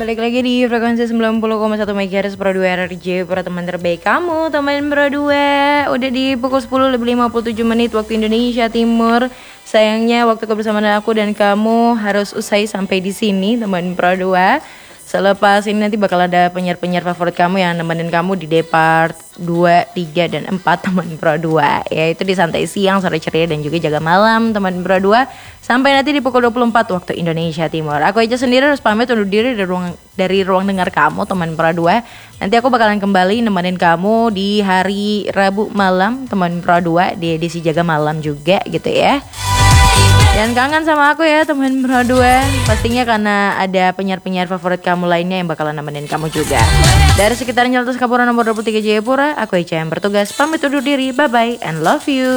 Balik lagi di frekuensi 90,1 MHz Pro 2 RRJ para teman terbaik kamu, teman Pro 2. Udah di pukul 10 lebih 57 menit waktu Indonesia Timur. Sayangnya waktu kebersamaan aku dan kamu harus usai sampai di sini, teman Pro 2. Selepas ini nanti bakal ada penyiar-penyiar favorit kamu yang nemenin kamu di Depart 2, 3, dan 4 teman Pro 2. Yaitu di Santai Siang, Sore Ceria, dan juga Jaga Malam teman Pro 2. Sampai nanti di pukul 24 waktu Indonesia Timur. Aku aja sendiri harus pamit undur diri dari ruang dengar kamu teman Pro 2. Nanti aku bakalan kembali nemenin kamu di hari Rabu malam teman Pro 2 di edisi Jaga Malam juga gitu ya. Dan kangen sama aku ya teman Pro 2. Pastinya karena ada penyiar-penyiar favorit kamu lainnya yang bakalan nemenin kamu juga. Dari sekitar Nyeletus Kapura nomor 23 Jayapura, aku Ica yang bertugas pamit undur diri. Bye bye and love you.